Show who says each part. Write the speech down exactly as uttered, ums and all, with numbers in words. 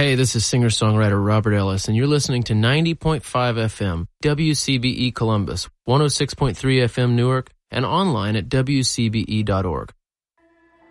Speaker 1: Hey, this is singer-songwriter Robert Ellis, and you're listening to ninety point five F M, W C B E Columbus, one oh six point three F M Newark, and online at W C B E dot org.